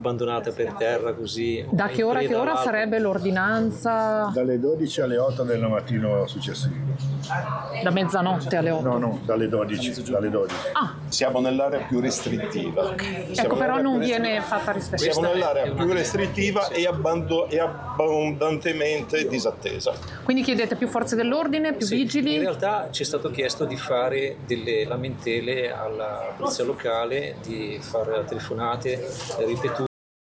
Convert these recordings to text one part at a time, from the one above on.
abbandonata per terra così. Da che ora a che ora sarebbe l'ordinanza? Dalle 12 alle 8 del mattino successivo. Da mezzanotte alle 8? No, dalle 12. Ah. Siamo nell'area più restrittiva. Ecco, però non viene fatta rispettare. Siamo nell'area più restrittiva e abbondantemente disattesa. Quindi chiedete più forze dell'ordine, più vigili? In realtà ci è stato chiesto di fare delle lamentele alla polizia locale, di fare telefonate ripetute,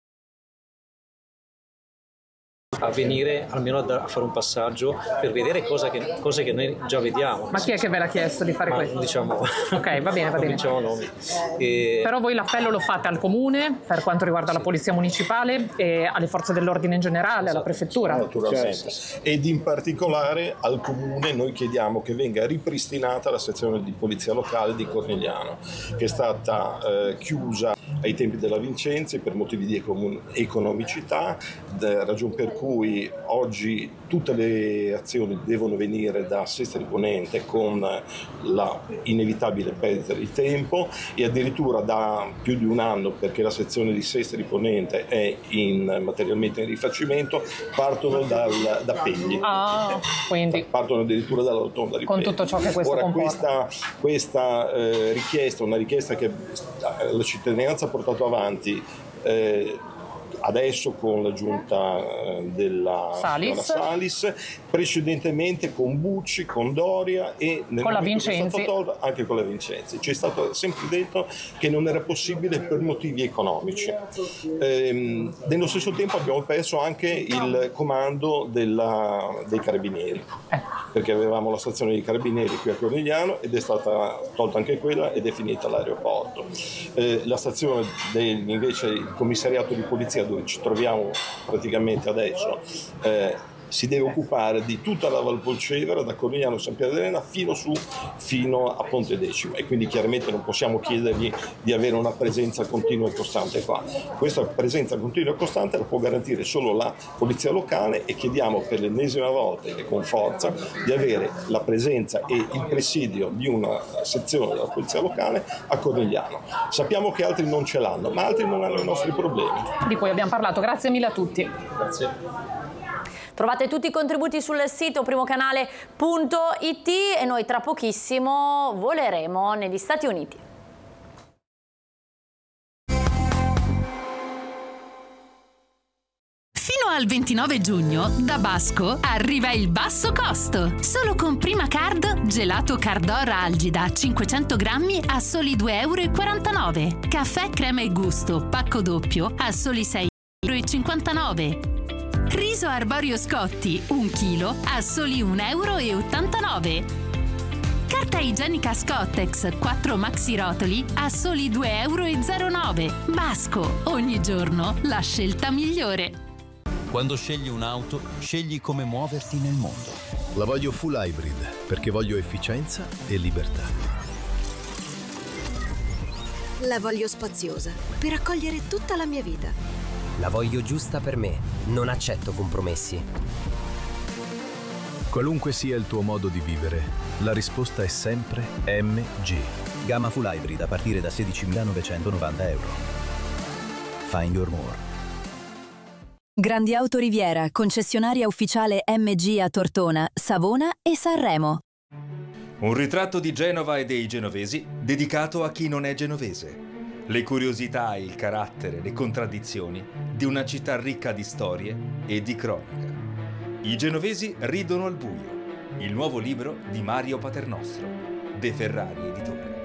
a venire almeno a fare un passaggio per vedere cose che noi già vediamo. Ma chi è che ve l'ha chiesto di fare questo? Diciamo, ok, va bene. Non diciamo nomi. Però voi l'appello lo fate al comune per quanto riguarda la polizia municipale e alle forze dell'ordine in generale, alla prefettura? Naturalmente. Ed in particolare al comune noi chiediamo che venga ripristinata la sezione di polizia locale di Cornigliano, che è stata chiusa ai tempi della Vincenzi per motivi di economicità, ragion per cui oggi tutte le azioni devono venire da Sestri Ponente con la inevitabile perdita di tempo, e addirittura da più di un anno, perché la sezione di Sestri Ponente è materialmente in rifacimento, partono da Pegli. Quindi partono addirittura dalla rotonda di con Pegli. tutto ciò che questo comporta. Questa richiesta, una richiesta che la cittadinanza ha portato avanti adesso con la giunta della Salis, precedentemente con Bucci, con Doria e con la Vincenzi. Anche con la Vincenzi. Ci è stato sempre detto che non era possibile per motivi economici. Nello stesso tempo abbiamo perso anche il comando dei carabinieri, perché avevamo la stazione dei carabinieri qui a Cornigliano ed è stata tolta anche quella ed è finita all'aeroporto. La stazione invece il commissariato di polizia dove ci troviamo praticamente adesso si deve occupare di tutta la Valpolcevera, da Cornigliano a San Piero d'Arena fino a Ponte Decimo, e quindi chiaramente non possiamo chiedergli di avere una presenza continua e costante qua. Questa presenza continua e costante la può garantire solo la polizia locale, e chiediamo per l'ennesima volta e con forza di avere la presenza e il presidio di una sezione della polizia locale a Cornigliano. Sappiamo che altri non ce l'hanno, ma altri non hanno i nostri problemi. Di cui abbiamo parlato. Grazie mille a tutti. Grazie. Trovate tutti i contributi sul sito primocanale.it e noi tra pochissimo voleremo negli Stati Uniti. Fino al 29 giugno da Basco arriva il basso costo. Solo con Prima Card, gelato Cardor Algida 500 grammi a soli 2,49 €. Caffè crema e gusto pacco doppio a soli 6,59 €. Riso arborio Scotti 1 chilo a soli 1,89 €. Carta igienica Scottex 4 maxi rotoli a soli 2,09 €. Basco, ogni giorno la scelta migliore. Quando scegli un'auto, scegli come muoverti nel mondo. La voglio full hybrid perché voglio efficienza e libertà. La voglio spaziosa per accogliere tutta la mia vita. La voglio giusta per me, non accetto compromessi. Qualunque sia il tuo modo di vivere, la risposta è sempre MG. Gamma full hybrid a partire da 16.990 €. Find your more. Grandi Auto Riviera, concessionaria ufficiale MG a Tortona, Savona e Sanremo. Un ritratto di Genova e dei genovesi dedicato a chi non è genovese. Le curiosità, il carattere, le contraddizioni di una città ricca di storie e di cronaca. I genovesi ridono al buio. Il nuovo libro di Mario Paternostro, De Ferrari Editore.